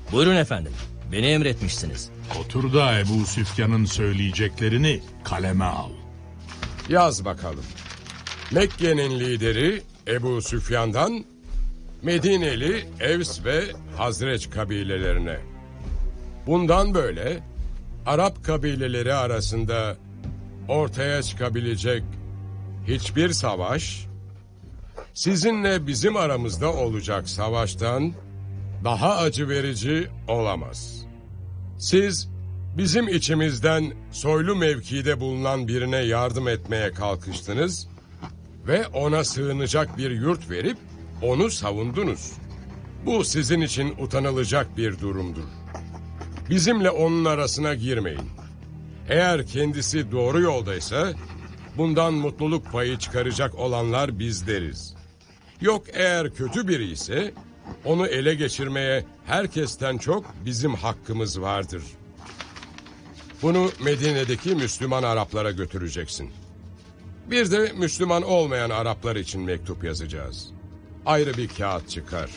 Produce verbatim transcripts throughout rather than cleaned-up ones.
Buyurun efendim. Beni emretmişsiniz. Otur da Ebu Süfyan'ın söyleyeceklerini kaleme al. Yaz bakalım. Mekke'nin lideri Ebu Süfyan'dan Medineli Evs ve Hazreç kabilelerine. Bundan böyle Arap kabileleri arasında ortaya çıkabilecek hiçbir savaş, sizinle bizim aramızda olacak savaştan daha acı verici olamaz. Siz bizim içimizden soylu mevkide bulunan birine yardım etmeye kalkıştınız ve ona sığınacak bir yurt verip onu savundunuz. Bu sizin için utanılacak bir durumdur. Bizimle onun arasına girmeyin. Eğer kendisi doğru yoldaysa bundan mutluluk payı çıkaracak olanlar bizleriz. Yok eğer kötü biri ise onu ele geçirmeye herkesten çok bizim hakkımız vardır. Bunu Medine'deki Müslüman Araplara götüreceksin. Bir de Müslüman olmayan Araplar için mektup yazacağız. Ayrı bir kağıt çıkar.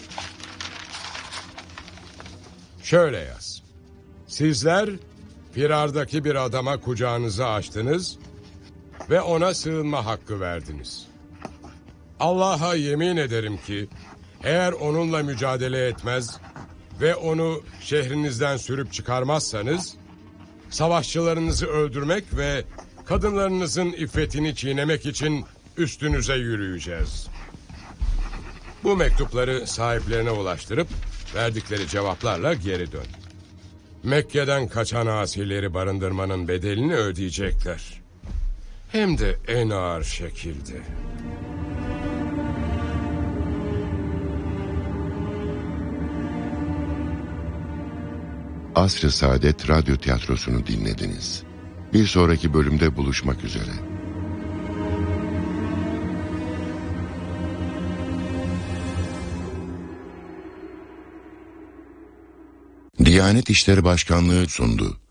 Şöyle yaz. Sizler firardaki bir adama kucağınızı açtınız ve ona sığınma hakkı verdiniz. Allah'a yemin ederim ki eğer onunla mücadele etmez ve onu şehrinizden sürüp çıkarmazsanız savaşçılarınızı öldürmek ve kadınlarınızın iffetini çiğnemek için üstünüze yürüyeceğiz. Bu mektupları sahiplerine ulaştırıp verdikleri cevaplarla geri dön. Mekke'den kaçan asileri barındırmanın bedelini ödeyecekler. Hem de en ağır şekilde. Asr-ı Saadet Radyo Tiyatrosu'nu dinlediniz. Bir sonraki bölümde buluşmak üzere. Diyanet İşleri Başkanlığı sundu.